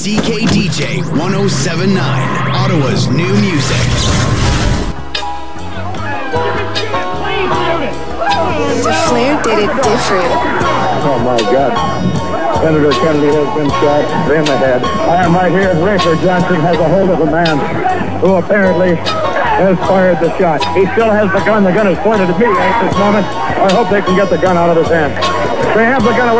CKDJ 1079, Ottawa's new music. The Flair did it different. Oh my God. Senator Kennedy has been shot in the head. I am right here. Rayford Johnson has a hold of a man who apparently has fired the shot. He still has the gun. The gun is pointed at me at this moment. I hope they can get the gun out of his hand. They have the gun away.